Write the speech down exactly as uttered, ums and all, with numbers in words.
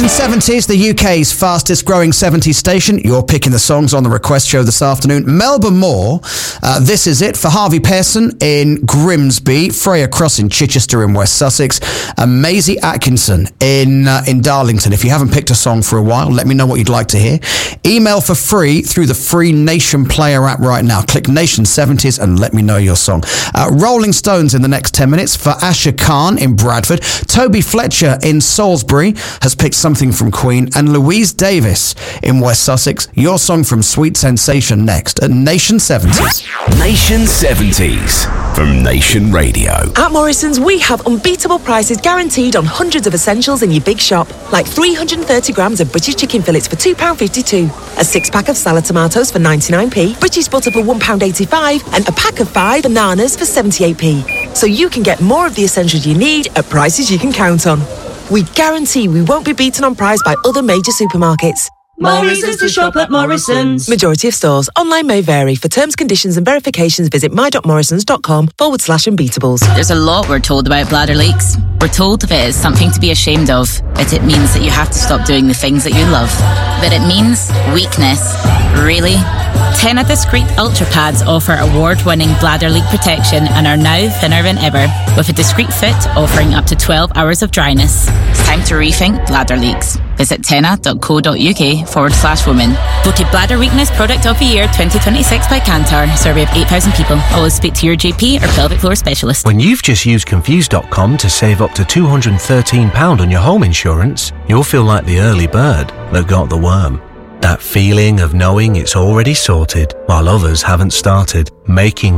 Nation seventies, the U K's fastest growing seventies station. You're picking the songs on the request show this afternoon. Melba Moore, uh, This Is It for Harvey Pearson in Grimsby, Freya Cross in Chichester in West Sussex, and Maisie Atkinson in uh, in Darlington. If you haven't picked a song for a while, let me know what you'd like to hear. Email for free through the free Nation Player app right now. Click Nation seventies and let me know your song. Uh, Rolling Stones in the next ten minutes for Asher Khan in Bradford. Toby Fletcher in Salisbury has picked something from Queen, and Louise Davis in West Sussex. Your song from Sweet Sensation next at Nation seventies. Nation seventies from Nation Radio. At Morrison's, we have unbeatable prices guaranteed on hundreds of essentials in your big shop, like three hundred thirty grams of British chicken fillets for two pounds fifty-two, a six-pack of salad tomatoes for ninety-nine p, British butter for one pound eighty-five, and a pack of five bananas for seventy-eight p. So you can get more of the essentials you need at prices you can count on. We guarantee we won't be beaten on price by other major supermarkets. More reasons to shop at Morrison's. Majority of stores. Online may vary. For terms, conditions and verifications, visit my.morrisons.com forward slash unbeatables. There's a lot we're told about bladder leaks. We're told that it is something to be ashamed of, that it means that you have to stop doing the things that you love. That it means weakness. Really? Tena Discreet Ultra Pads offer award-winning bladder leak protection and are now thinner than ever, with a discreet fit offering up to twelve hours of dryness. It's time to rethink bladder leaks. Visit tena.co.uk forward slash women. Voted Bladder Weakness Product of the Year twenty twenty-six by Kantar. Survey of eight thousand people. Always speak to your G P or pelvic floor specialist. When you've just used Confused dot com to save up to two hundred thirteen pounds on your home insurance, you'll feel like the early bird that got the worm. That feeling of knowing it's already sorted while others haven't started, making